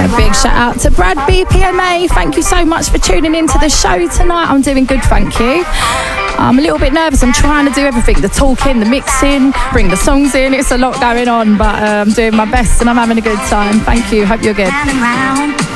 Big shout out to Brad BPMA. Thank you so much for tuning into the show tonight. I'm doing good, thank you. I'm a little bit nervous. I'm trying to do everything, the talking, the mixing, bring the songs in. It's a lot going on, but I'm doing my best and I'm having a good time. Thank you. Hope you're good.